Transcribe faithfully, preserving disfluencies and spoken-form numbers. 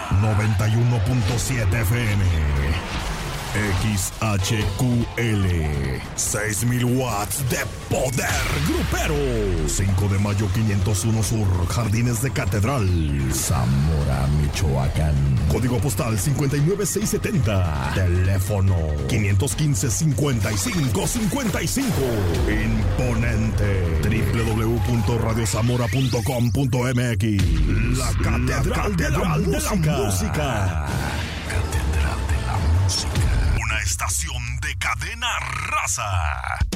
noventa y uno punto siete F M. X H Q L, seis mil watts de poder grupero. cinco de mayo quinientos uno Sur, Jardines de Catedral, Zamora, Michoacán. Código postal cincuenta y nueve seis setenta. Teléfono quinientos quince, cincuenta y cinco cincuenta y cinco. Imponente. doble u doble u doble u punto radio zamora punto com punto m x. La Catedral, La Catedral de, la, de la Música. Catedral de la Música. Una estación de Cadena Raza.